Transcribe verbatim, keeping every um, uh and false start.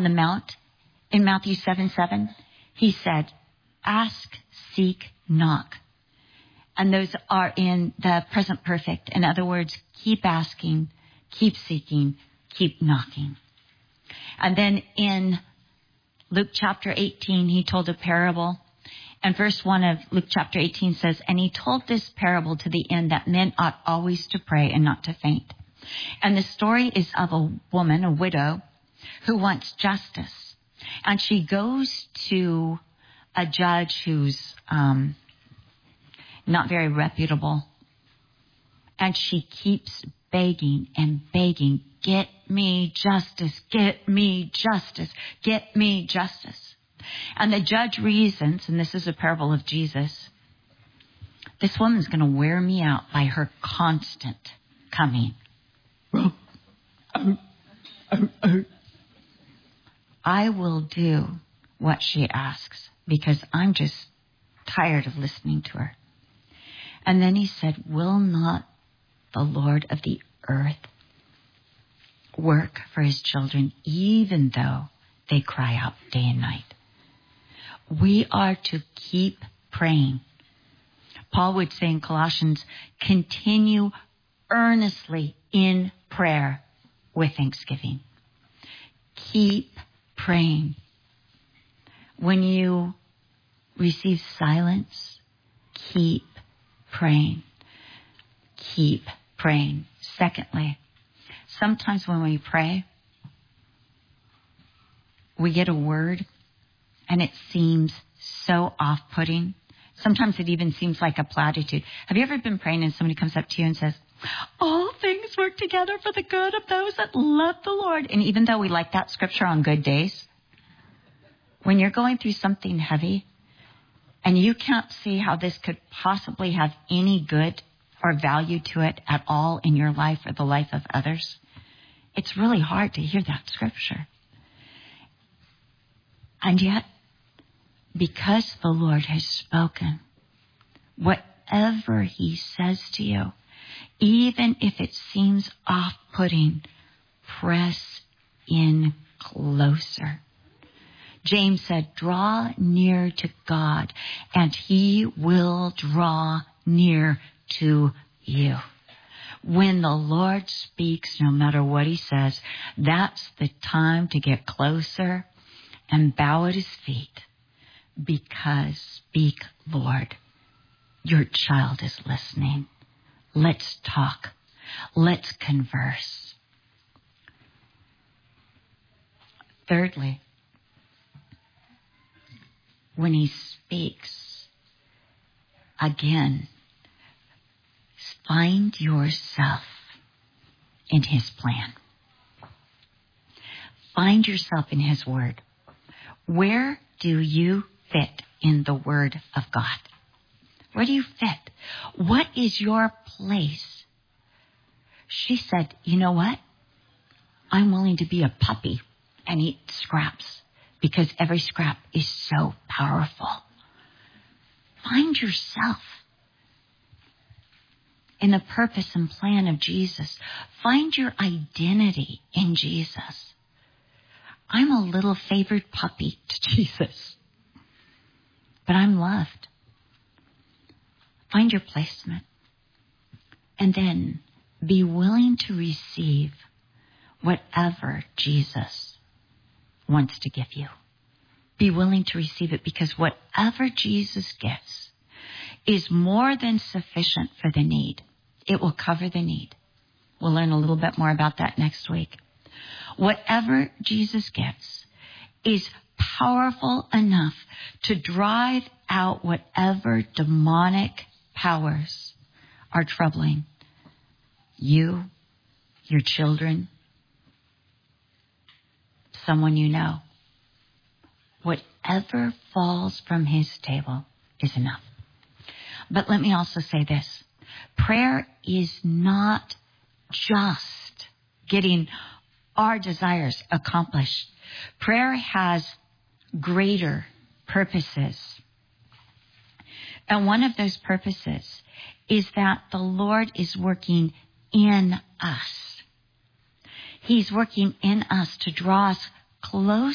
on the Mount in Matthew seven seven, he said, ask, seek, knock. And those are in the present perfect. In other words, keep asking, keep seeking, keep knocking. And then in Luke chapter eighteen, he told a parable. And verse one of Luke chapter eighteen says, and he told this parable to the end that men ought always to pray and not to faint. And the story is of a woman, a widow, who wants justice. And she goes to a judge who's um, not very reputable. And she keeps begging and begging, get me justice, get me justice, get me justice. And the judge reasons, and this is a parable of Jesus, this woman's going to wear me out by her constant coming. Well, um, um, um. I will do what she asks because I'm just tired of listening to her. And then he said, will not the Lord of the earth work for his children even though they cry out day and night? We are to keep praying. Paul would say in Colossians, continue earnestly in prayer with thanksgiving. Keep praying. When you receive silence, keep praying. Keep praying. Secondly, sometimes when we pray, we get a word and it seems so off-putting. Sometimes it even seems like a platitude. Have you ever been praying and somebody comes up to you and says, all things work together for the good of those that love the Lord? And even though we like that scripture on good days, when you're going through something heavy and you can't see how this could possibly have any good or value to it at all in your life or the life of others, it's really hard to hear that scripture. And yet, because the Lord has spoken, whatever he says to you, even if it seems off-putting, press in closer. James said, draw near to God, and he will draw near to you. When the Lord speaks, no matter what he says, that's the time to get closer and bow at his feet. Because, speak, Lord, your child is listening. Let's talk. Let's converse. Thirdly, when he speaks, again, find yourself in his plan. Find yourself in his word. Where do you fit in the word of God? Where do you fit? What is your place? She said, you know what? I'm willing to be a puppy and eat scraps because every scrap is so powerful. Find yourself in the purpose and plan of Jesus. Find your identity in Jesus. I'm a little favored puppy to Jesus, but I'm loved. Find your placement. And then be willing to receive whatever Jesus wants to give you. Be willing to receive it, because whatever Jesus gives is more than sufficient for the need. It will cover the need. We'll learn a little bit more about that next week. Whatever Jesus gives is powerful enough to drive out whatever demonic powers are troubling you, your children, someone you know. Whatever falls from his table is enough. But let me also say this. Prayer is not just getting our desires accomplished. Prayer has greater purposes. And one of those purposes is that the Lord is working in us. He's working in us to draw us close